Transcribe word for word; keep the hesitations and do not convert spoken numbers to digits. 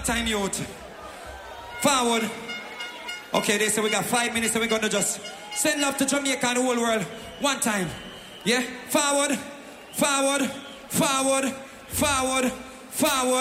time youth. Forward. Okay, they say we got five minutes and we're gonna just send love to Jamaica and the whole world. One time. Yeah? Forward, forward, forward, forward, forward.